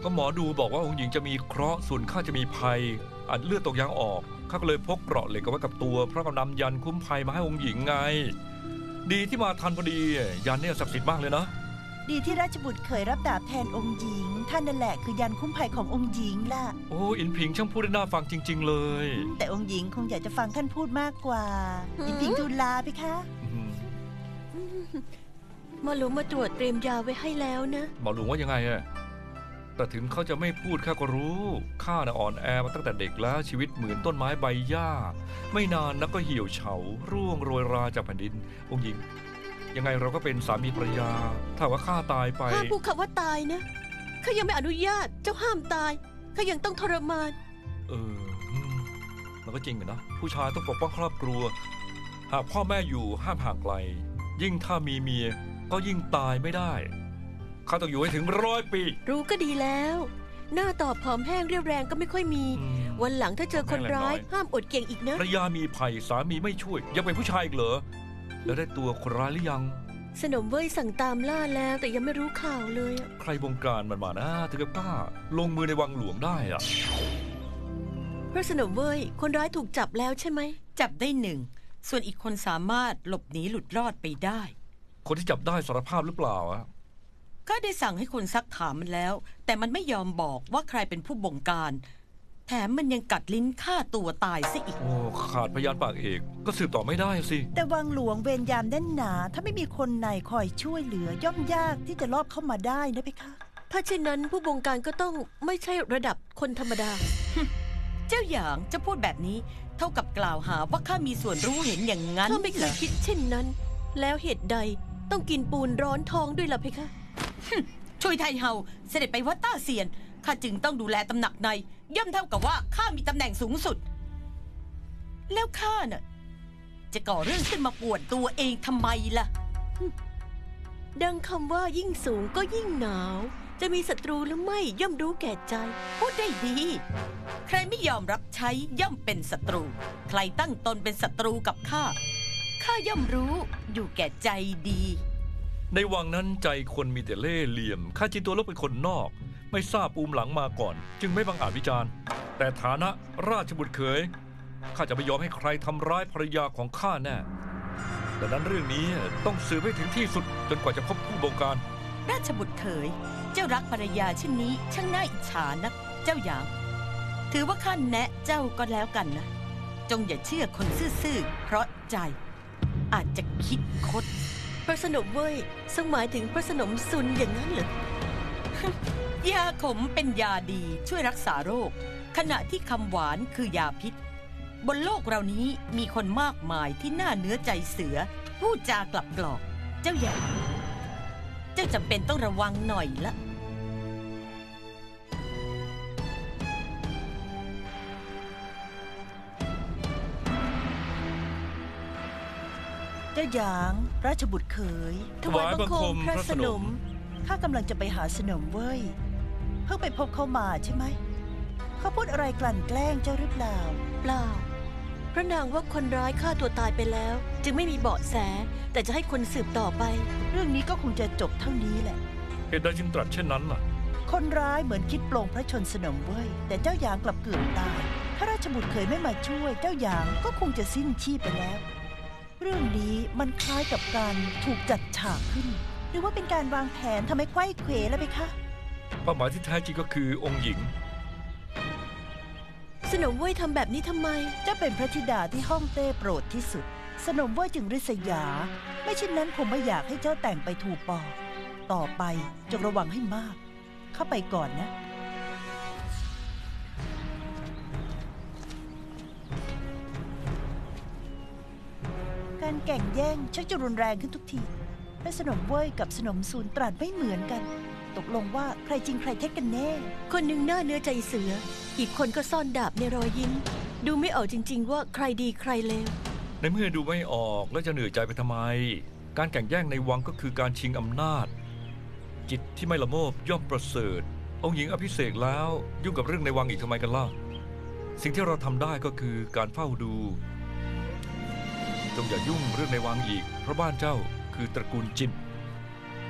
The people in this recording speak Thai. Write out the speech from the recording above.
ก็หมอดูบอกว่าองค์หญิงจะมีเคราะห์ส่วนข้าจะมีภัยอาจเลือดตกยางออกข้าก็เลยพกเกราะเหล็กเอาไว้กับตัวเพราะกำนำยันคุ้มภัยมาให้องค์หญิงไงดีที่มาทันพอดียันเนี่ยศักดิ์สิทธิ์มากเลยนะดีที่ราชบุตรเคยรับดาบแทนองค์หญิงท่านนั่นแหละคือยันคุ้มภัยขององค์หญิงล่ะโอ้อินผิงช่างพูดได้น่าฟังจริงๆเลยแต่องค์หญิงคงอยากจะฟังท่านพูดมากกว่าอินผิงทูลลาไปคะหมอหลวงมาตรวจเตรียมยาไว้ให้แล้วนะหมอหลวงว่ายังไงอะแต่ถึงเขาจะไม่พูดข้าก็รู้ข้าน่ะอ่อนแอมาตั้งแต่เด็กแล้วชีวิตเหมือนต้นไม้ใบหญ้าไม่นานนักก็เหี่ยวเฉาร่วงโรยราจากแผ่นดินองค์หญิงยังไงเราก็เป็นสามีภรรยาถ้าว่าข้าตายไปข้าพูดคำว่าตายนะข้ายังไม่อนุญาตเจ้าห้ามตายข้ายังต้องทรมานมันก็จริงเหมือนนะผู้ชายต้องปกป้องครอบครัวหากพ่อแม่อยู่ห้ามห่างไกลยิ่งถ้ามีเมียก็ยิ่งตายไม่ได้ข้าต้องอยู่ให้ถึง100 ปีรู้ก็ดีแล้วหน้าตอบผอมแห้งเรียวแรงก็ไม่ค่อยมีวันหลังถ้าเจอคนร้ายห้ามอดเก่งอีกนะภรรยามีภัยสามีไม่ช่วยยังเป็นผู้ชายอีกเหรอแล้วได้ตัวคนร้ายหรือยังสนมเว่ยสั่งตามล่าแล้วแต่ยังไม่รู้ข่าวเลยใครบงการมันมานะถึงกับกล้าลงมือในวังหลวงได้อะพระสนมเว่ยคนร้ายถูกจับแล้วใช่ไหมจับได้1ส่วนอีกคนสามารถหลบหนีหลุดรอดไปได้คนที่จับได้สารภาพหรือเปล่าอะก็ได้สั่งให้คนซักถามมันแล้วแต่มันไม่ยอมบอกว่าใครเป็นผู้บงการแถมมันยังกัดลิ้นฆ่าตัวตายซะอีกโอ้ขาดพยานปากเอกก็สืบต่อไม่ได้สิแต่วังหลวงเวรยามแน่นหนาถ้าไม่มีคนในคอยช่วยเหลือย่อมยากที่จะลอบเข้ามาได้นะเพคะถ้าเช่นนั้นผู้บงการก็ต้องไม่ใช่ระดับคนธรรมดาเจ้าหยางจะพูดแบบนี้เท่ากับกล่าวหาว่าข้ามีส่วนรู้เห็นอย่างนั้นข้าไม่เคยคิดเช่นนั้นแล้วเหตุใดต้องกินปูนร้อนท้องด้วยล่ะเพคะช่วยไทเฮาเสด็จไปวัดต้าเซียนข้าจึงต้องดูแลตำหนักในย่อมเท่ากับว่าข้ามีตำแหน่งสูงสุดแล้วข้าน่ะจะก่อเรื่องขึ้นมาปวดตัวเองทำไมล่ะดังคำว่ายิ่งสูงก็ยิ่งหนาวจะมีศัตรูหรือไม่ย่อมรู้แก่ใจพูดได้ดีใครไม่ยอมรับใช้ย่อมเป็นศัตรูใครตั้งตนเป็นศัตรูกับข้าย่อมรู้อยู่แก่ใจดีในวังนั้นใจคนมีแต่เล่ห์เหลี่ยมข้าจินตัวลบเป็นคนนอกไม่ทราบปูมหลังมาก่อนจึงไม่บังอาจวิจารณ์แต่ฐานะราชบุตรเขยข้าจะไม่ยอมให้ใครทำร้ายภรรยาของข้าแน่ดังนั้นเรื่องนี้ต้องสืบให้ถึงที่สุดจนกว่าจะพบผู้บงการราชบุตรเขยเจ้ารักภรรยาเช่นนี้ช่างน่าอิจฉานักเจ้าหยางถือว่าข้าแนะเจ้าก็แล้วกันนะจงอย่าเชื่อคนซื่อๆเพราะใจอาจจะคิดคดพระสนมเว่ยทรงหมายถึงพระสนมซุนอย่างนั้นเหรอยาขมเป็นยาดีช่วยรักษาโรคขณะที่คำหวานคือยาพิษบนโลกเรานี้มีคนมากมายที่น่าเนื้อใจเสือพูดจากลับกรอกเจ้าอย่าเจ้าจำเป็นต้องระวังหน่อยละเจ้าหยางราชบุตรเขยถวายบังคมพระสนมข้ากำลังจะไปหาสนมเว้ยเพิ่งไปพบเขามาใช่ไหมเขาพูดอะไรกลั่นแกล้งเจ้าหรือเปล่าเปล่าพระนางว่าคนร้ายฆ่าตัวตายไปแล้วจึงไม่มีเบาะแสแต่จะให้คนสืบต่อไปเรื่องนี้ก็คงจะจบเท่านี้แหละเหตุใดจึงตรัสเช่นนั้นล่ะคนร้ายเหมือนคิดปลงพระชนสนมเว้ยแต่เจ้าหยางกลับเกือบตายถ้าราชบุตรเคยไม่มาช่วยเจ้าหยางก็คงจะสิ้นชีพไปแล้วเรื่องนี้มันคล้ายกับการถูกจัดฉากขึ้นหรือว่าเป็นการวางแผนทำให้ไขว้เขวแล้วไหมคะเป้าหมายที่แท้จริงก็คือองค์หญิงสนมเว่ยทำแบบนี้ทำไมเจ้าเป็นพระธิดาที่ฮ่องเต้โปรดที่สุดสนมเว่ยจึงริษยาไม่เช่นนั้นคงไม่อยากให้เจ้าแต่งไปถูกปอกต่อไปจงระวังให้มากเข้าไปก่อนนะการแข่งแย่งชักจะรุนแรงขึ้นทุกทีและสนมเว่ยกับสนมซูนตรัสไม่เหมือนกันตกลงว่าใครจริงใครเท็จกันแน่คนหนึ่งหน้าเนื้อใจเสืออีกคนก็ซ่อนดาบในรอยยิ้มดูไม่ออกจริงๆว่าใครดีใครเลวในเมื่อดูไม่ออกแล้วจะเหนื่อยใจไปทำไมการแข่งแย่งในวังก็คือการชิงอำนาจจิตที่ไม่ละโมบย่อมประเสริฐองค์หญิงอภิเษกแล้วยุ่งกับเรื่องในวังอีกทำไมกันล่ะสิ่งที่เราทำได้ก็คือการเฝ้าดูจงอย่ายุ่งเรื่องในวังอีกเพราะบ้านเจ้าคือตระกูลจิน